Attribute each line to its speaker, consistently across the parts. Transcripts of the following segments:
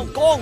Speaker 1: 江，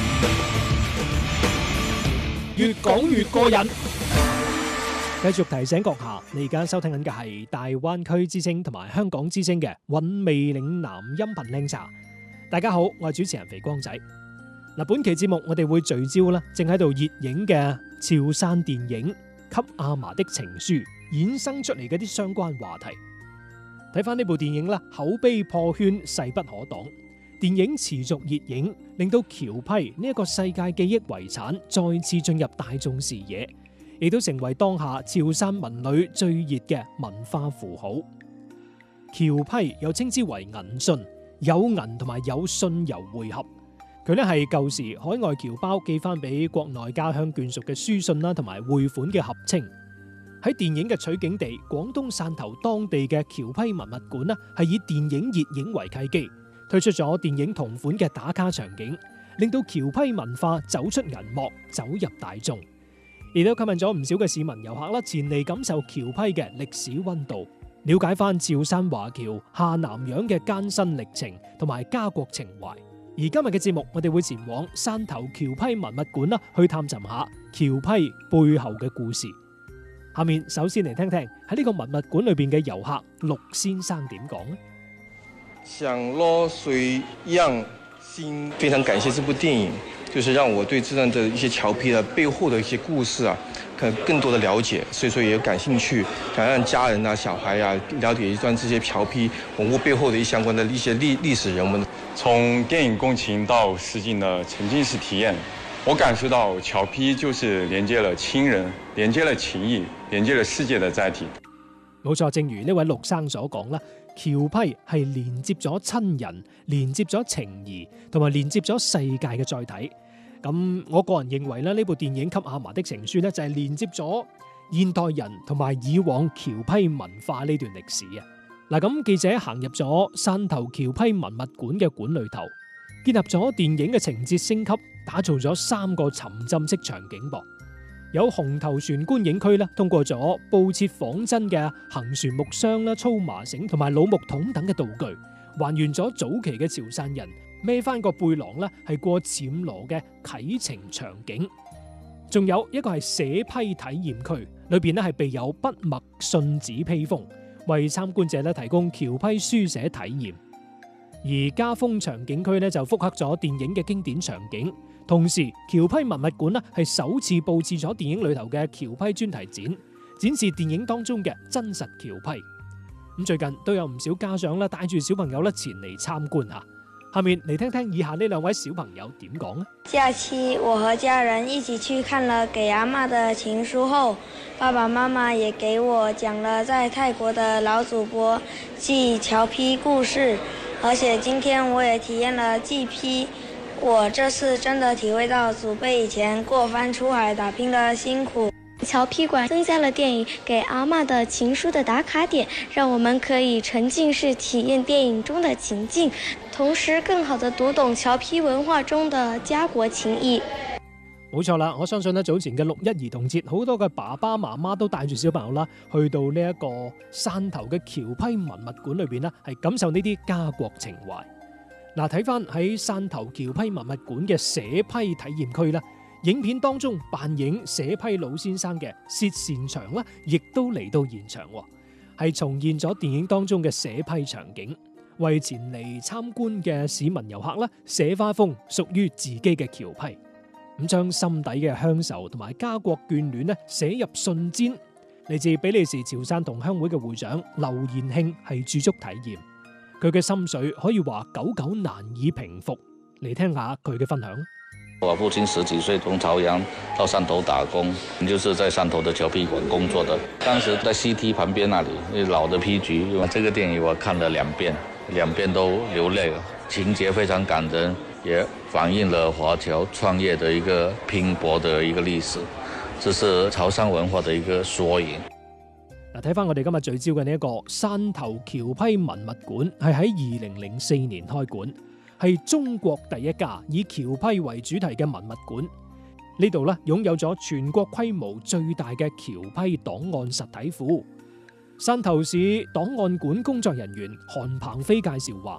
Speaker 1: 越講越過癮。繼續提醒閣下，你而家收聽緊嘅係大灣區之聲同埋香港之聲嘅韻味嶺南音頻靚茶。大家好，我係主持人肥光仔。嗱，本期節目我哋會聚焦啦，正喺度熱映嘅潮汕電影《給阿嫲的情書》衍生出嚟嘅啲相關話題。睇翻呢部電影啦，口碑破圈，勢不可擋。電影持續熱映，令到僑批呢一個世界記憶遺產再次進入大眾視野，亦都成為當下潮汕文旅最熱嘅文化符號。僑批又稱之為銀信，有銀同埋有信郵匯合。佢咧係舊時海外僑胞寄翻俾國內家鄉眷屬嘅書信啦，同埋匯款嘅合稱。喺電影嘅取景地廣東汕頭當地嘅僑批文物館呢，係以電影熱映為契機，推出咗電影同款嘅打卡場景，令到僑批文化走出銀幕，走入大眾，亦都吸引咗唔少嘅市民遊客啦前嚟感受僑批嘅歷史溫度，了解翻潮汕華僑下南洋嘅艱辛歷程同埋家國情懷。而今日嘅節目，我哋會前往汕頭僑批文物館啦，去探尋下僑批背後嘅故事。下面首先嚟聽聽喺呢個文物館裏邊嘅遊客陸先生點講呢？
Speaker 2: 想落水漾心，非常感謝這部電影，就是讓我對這段的一些僑批的背後的一些故事啊，可能更多的了解，所以說也有感興趣，想讓家人啊、小孩啊了解一段這些僑批文物背後的相關的一些歷史人物。
Speaker 3: 從電影共情到實景的沉浸式體驗，我感受到僑批就是連接了親人、連接了情誼、連接了世界的載體。
Speaker 1: 冇錯，正如呢位陸生所講啦，僑批係連接咗親人、連接咗情誼，同埋連接咗世界嘅載體。咁我個人認為咧，呢部電影《給阿嫲的情書》咧，就係連接咗現代人同埋以往僑批文化呢段歷史啊！嗱，咁記者行入咗汕頭僑批文物館嘅館裏頭，結合咗電影嘅情節升級，打造咗3個沉浸式場景噃。有紅頭船觀影區啦，通過咗布設仿真嘅行船木箱啦、粗麻繩同埋老木桶等嘅道具，還原咗早期嘅潮汕人孭翻個背囊啦，係過暹羅嘅啟程場景。仲有一個係寫批體驗區，裏邊咧係備有筆墨信紙披風，為參觀者咧提供僑批書寫體驗。而家風場景區咧就複刻咗電影嘅經典場景，同時僑批文物館咧係首次佈置咗電影裏頭嘅僑批專題展，展示電影當中嘅真實僑批。咁最近都有唔少家長咧帶住小朋友咧前嚟參觀下。下面嚟聽聽以下呢2位小朋友點講呢？
Speaker 4: 假期我和家人一起去看了《給阿嬤的情書》後，爸爸媽媽也給我講了在泰國的老祖伯祭僑批故事，而且今天我也體驗了祭批。我這次真的體會到祖輩以前過番出海打拼的辛苦。
Speaker 5: 僑批館增加了電影《給阿嬤的情書》的打卡點，讓我們可以沉浸式體驗電影中的情境，同時更好地讀懂僑批文化中的家國情誼。
Speaker 1: 冇錯啦，我相信咧早前嘅6·1兒童節，好多嘅爸爸媽媽都帶住小朋友啦，去到呢一個汕頭嘅僑批文物館裏邊啦，係感受呢啲家國情懷。嗱，睇翻喺汕頭僑批文物館嘅寫批體驗區啦。影片當中扮演寫批老先生嘅薛善祥啦，亦都嚟到現場，係重現咗電影當中嘅寫批場景，為前嚟參觀嘅市民遊客啦寫翻封屬於自己嘅僑批，咁將心底嘅鄉愁同埋家國眷戀咧寫入信笺。嚟自比利時潮汕同鄉會嘅會長劉延慶係駐足體驗，佢嘅心水可以話久久難以平復。嚟聽下佢嘅分享。
Speaker 6: 我父親10幾歲從潮陽到汕頭打工，就是在汕頭的僑批館工作的。當時在西堤旁邊那裡，老的批局。這個電影我看了2遍，2遍都流淚了，情節非常感人，也反映了華僑創業的一個拼搏的一個歷史，這是潮汕文化的一個縮影。
Speaker 1: 嗱，睇翻我哋今日聚焦嘅呢一個汕頭僑批文物館，係喺2004年開館。係中國第一家以僑批為主題嘅文物館，呢度咧擁有咗全國規模最大嘅僑批檔案實體庫。汕頭市檔案館工作人員韓鵬飛介紹話，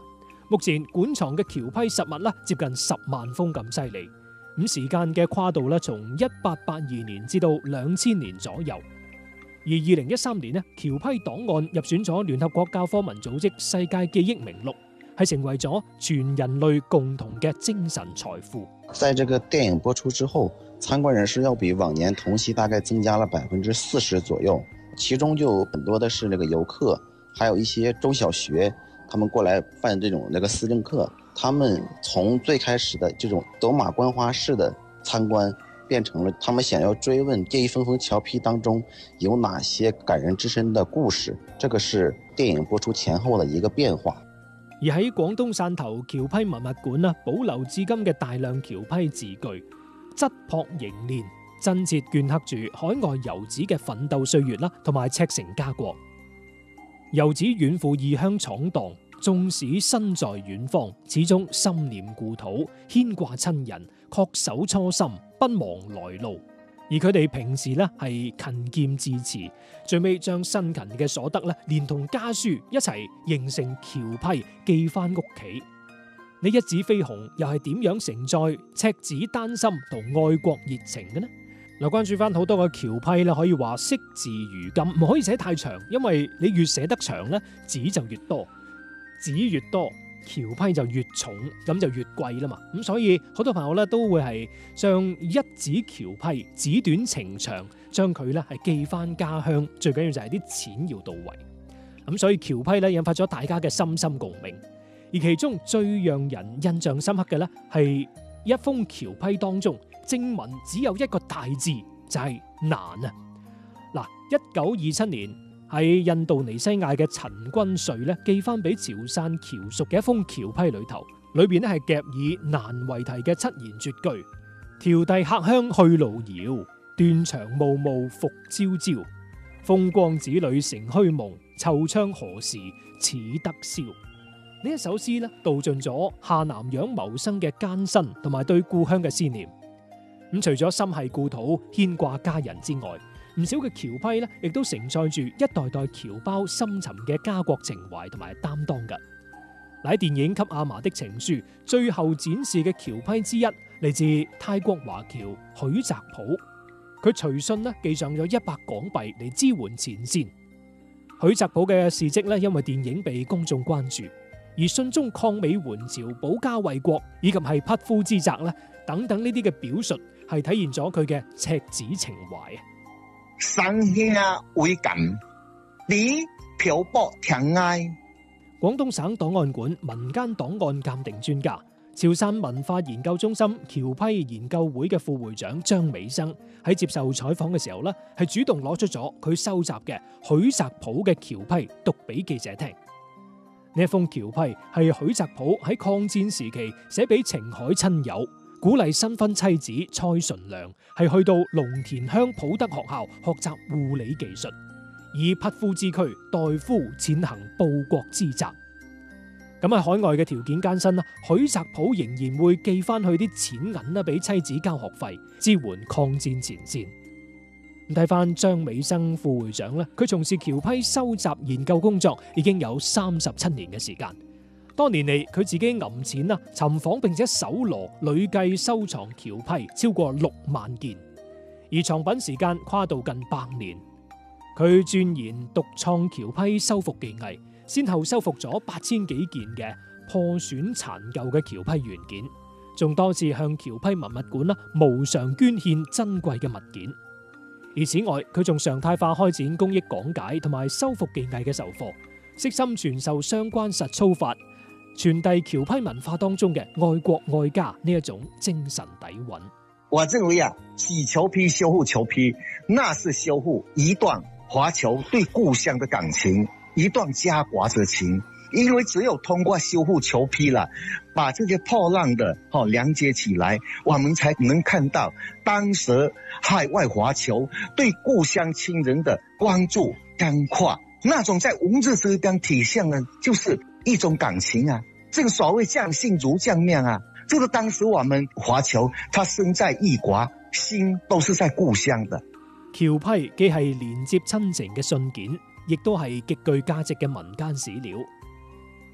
Speaker 1: 目前館藏嘅橋批實物接近10萬封咁犀利，咁時間嘅跨度從1882年至到2000年左右。而2013年橋批檔案入選咗聯合國教科文組織世界記憶名錄，係成為咗全人類共同嘅精神財富。
Speaker 7: 在這個電影播出之後，參觀人數要比往年同期大概增加了40%左右，其中就有很多的是那個遊客，還有一些中小學，他們過來辦這種思政課，他們從最開始的這種走馬觀花式的參觀，變成了他們想要追問這一封封橋批當中有哪些感人至深的故事，這個是電影播出前後的一個變化。
Speaker 1: 而喺廣東汕頭橋批文物館保留至今嘅大量橋批字句，質樸凝練，真切鐫刻住海外遊子嘅奮鬥歲月同埋赤誠家國。遊子遠赴異鄉闖蕩，縱使身在遠方，始終心念故土，牽掛親人，恪守初心，不忘來路。而佢哋平時係勤儉致辭，最尾將辛勤嘅所得連同家書一齊形成橋批寄翻屋企。呢一紙飛鴻又係點樣承載赤子丹心同愛國熱情嘅呢？關注翻好多個橋批可以話惜字如金，唔可以寫太長，因為你越寫得長紙就越多，紙越多橋批就越重，咁就越貴啦嘛。咁所以好多朋友都會係將一紙橋批紙短情長，將佢係寄翻家鄉，最緊要就係啲錢要到位。咁所以橋批引發咗大家嘅深深共鳴。而其中最讓人印象深刻嘅係一封橋批當中正文只有一個大字，就係難啊。1927年喺印度尼西亞嘅陳君瑞寄翻俾潮汕僑屬嘅一封橋批裏頭，裏邊係夾以難為題嘅7言絕句：迢遞客鄉去路遙，斷腸暮暮復朝朝。風光子女成虛夢，惆悵何時始得消。呢一首詩道盡咗下南洋謀生嘅艱辛同埋對故鄉嘅思念。咁除咗心繫故土、牽掛家人之外，唔少嘅橋批亦都承載住一代代僑胞深沉嘅家國情懷同埋擔當㗎。喺電影《給阿嫲的情書》最後展示嘅橋批之一，嚟自泰國華僑許澤普，佢隨信寄上咗100港幣嚟支援前線。許澤普嘅事蹟因為電影被公眾關注，而信中抗美援朝、保家衛國以及係匹夫之責等等呢啲嘅表述，係體現咗佢嘅赤子情懷。
Speaker 8: 生兄會感，你漂泊天涯。
Speaker 1: 廣東省檔案館民間檔案鑑定專家、潮汕文化研究中心橋批研究會嘅副會長張美生喺接受採訪嘅時候係主動攞出咗佢收集嘅許澤普嘅橋批讀俾記者聽。呢一封橋批係許澤普喺抗戰時期寫俾澄海親友，鼓勵新婚妻子蔡純良係去到龍田鄉普德學校學習護理技術，以匹夫之軀代夫踐行報國之責。咁喺海外嘅條件艱辛，許澤普仍然會寄翻去啲錢銀俾妻子交學費，支援抗戰前線。睇翻張美生副會長佢從事橋批收集研究工作已經有37年嘅時間。多年嚟，佢自己揞錢尋訪並且搜羅累計收藏橋批超過6萬件，而藏品時間跨度近100年。佢鑽研獨創橋批修復技藝，先後修復咗8000幾件嘅破損殘舊嘅橋批原件，仲多次向橋批文物館無償捐獻珍貴嘅物件。而此外，佢仲常態化開展公益講解同埋修復技藝嘅授課，悉心傳授相關實操法，傳遞橋批文化當中嘅愛國愛家呢一種精神底蘊。
Speaker 8: 我認為洗橋批、修復橋批，那是修復一段華僑對故鄉的感情，一段家國之情。因為只有通過修復橋批了，把這些破爛的連接起來，我們才能看到當時海外華僑對故鄉親人的關注關懷，那種在文字之間體現的就是一種感情啊。這個所謂將信如將命啊，就是當時我們華僑他身在異國，心都是在故鄉的。
Speaker 1: 橋批既係連接親情嘅信件，亦都係極具價值嘅民間史料。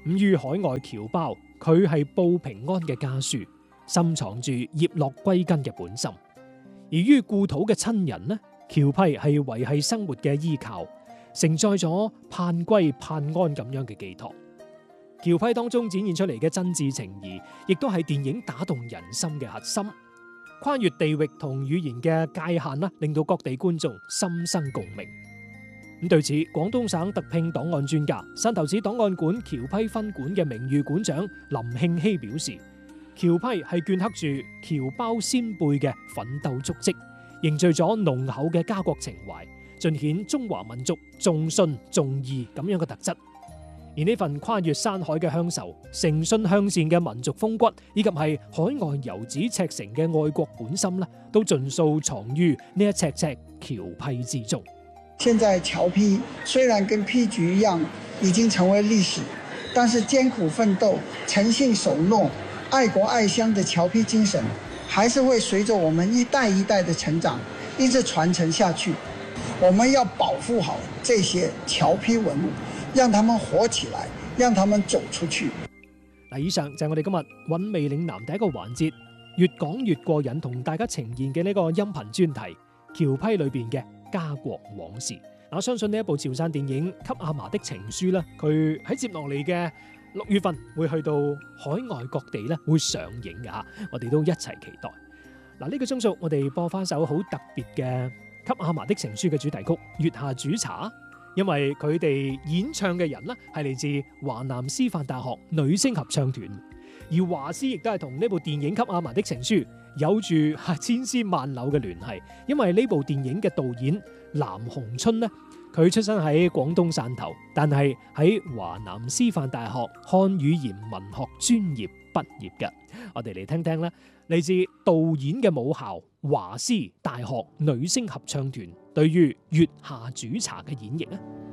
Speaker 1: 於海外僑胞，佢係報平安嘅家書，深藏住葉落歸根嘅本心；而於故土嘅親人呢，僑批係維繫生活嘅依靠，承載咗盼歸盼安咁樣嘅寄託。僑批當中展現出嚟嘅真摯情誼，亦都係電影打動人心嘅核心。跨越地域同語言嘅界限啦，令到各地觀眾心生共鳴。咁對此，廣東省特聘檔案專家、汕頭市檔案館僑批分館嘅名譽館長林慶熙表示，僑批係鐫刻住僑胞先輩嘅奮鬥足跡，凝聚咗濃厚嘅家國情懷，盡顯中華民族重信重義咁樣嘅特質。而呢份跨越山海嘅鄉愁、誠信向善嘅民族風骨，以及係海外遊子赤誠嘅愛國本心咧，都盡數藏於呢一尺尺僑批之中。
Speaker 9: 現在僑批雖然跟批局一樣已經成為歷史，但是艱苦奮鬥、誠信守諾、愛國愛鄉的僑批精神，還是會隨着我們一代一代的成長，一直傳承下去。我們要保護好這些僑批文物，讓他們活起來，讓他們走出去。
Speaker 1: 嗱，以上就係我哋今日韻味嶺南第一個環節，越講越過癮，同大家呈現嘅呢個音頻專題僑批裏邊嘅家國往事。我相信呢一部潮汕電影《給阿嫲的情書》咧，佢喺接落嚟嘅6月份會去到海外各地咧會上映嘅吓，我哋都一齊期待。嗱，呢個鐘數我哋播翻首好特別嘅《給阿嫲的情書》嘅主題曲《月下煮茶》，因為佢哋演唱嘅人呢係嚟自華南師範大學女聲合唱團，而華師亦都係同呢部電影《給阿嫲的情書》有住千絲萬縷嘅聯繫，因為呢部電影嘅導演藍鴻春呢，佢出生喺廣東汕頭，但係喺華南師範大學漢語言文學專業畢業嘅。我哋嚟聽聽啦，嚟自導演嘅母校華師大學女聲合唱團對於《月下煮茶》嘅演繹啊！